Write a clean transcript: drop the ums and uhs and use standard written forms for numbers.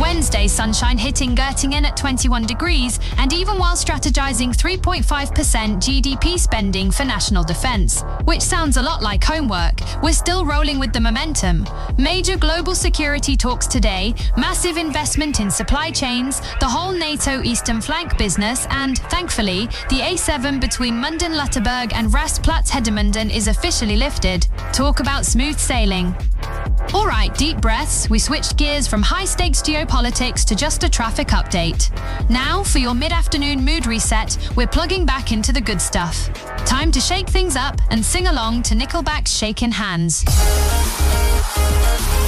Wednesday, sunshine hitting Göttingen at 21 degrees, and even while strategizing 3.5% GDP spending for national defense, which sounds a lot like homework, we're still rolling with the momentum. Major global security talks today, massive investment in supply chains, the whole NATO Eastern Flank business, and, thankfully, the A7 between Munden-Lutterberg and Rastplatz-Hedemünden is officially lifted. Talk about smooth sailing. All right, deep breaths. We switched gears from high-stakes geopolitics to just a traffic update. Now, for your mid-afternoon mood reset, we're plugging back into the good stuff. Time to shake things up and sing along to Nickelback's Shakin' Hands.